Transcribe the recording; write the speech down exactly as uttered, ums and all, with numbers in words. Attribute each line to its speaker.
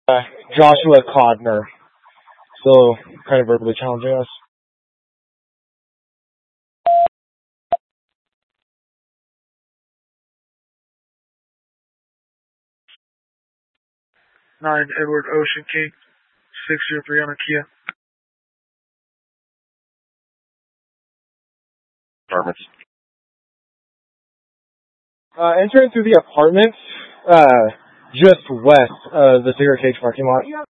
Speaker 1: uh, Joshua Codner. So, kind of verbally challenging us.
Speaker 2: Nine Edward Ocean King, six zero three on a Kia.
Speaker 3: Apartments.
Speaker 1: Uh, entering through the apartments, uh, just west of the cigarette cage parking lot.